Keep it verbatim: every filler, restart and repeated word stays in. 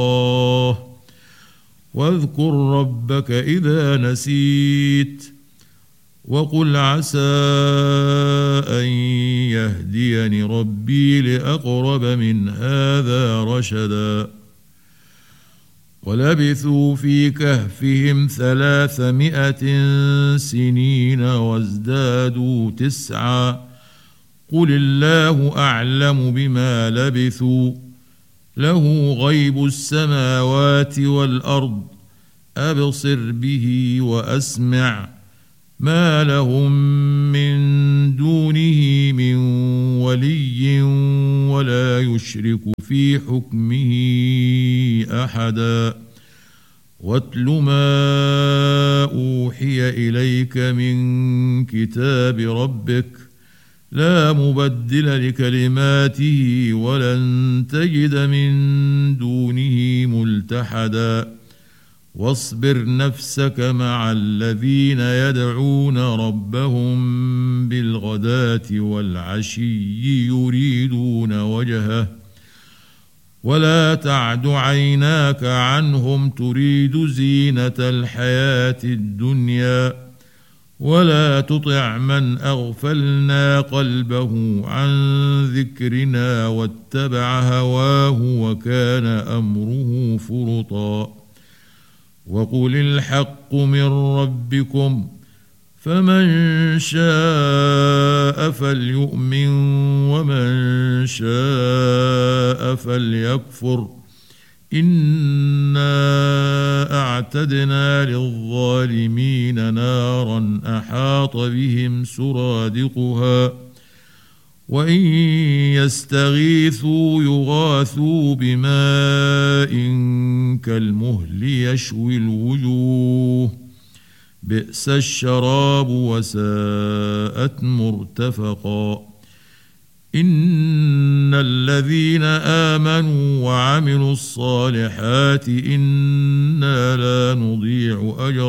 واذكر ربك إذا نسيت وقل عسى أن يهديني ربي لأقرب من هذا رشدا ولبثوا في كهفهم ثلاثمائة سنين وازدادوا تسعا قل الله أعلم بما لبثوا له غيب السماوات والأرض أبصر به وأسمع ما لهم من دونه من ولي ولا يشرك في حكمه أحدا واتل ما أوحي إليك من كتاب ربك لا مبدل لكلماته ولن تجد من دونه ملتحدا واصبر نفسك مع الذين يدعون ربهم بالغداة والعشي يريدون وجهه ولا تعد عيناك عنهم تريد زينة الحياة الدنيا ولا تطع من أغفلنا قلبه عن ذكرنا واتبع هواه وكان أمره فرطا وقل الحق من ربكم فمن شاء فليؤمن ومن شاء فليكفر إنا أعتدنا للظالمين نارا أحاط بهم سرادقها وإن يستغيثوا يغاثوا بماء كالمهل يشوي الوجوه بئس الشراب وساءت مرتفقا إن الذين آمنوا وعملوا الصالحات إنا لا نضيع أجر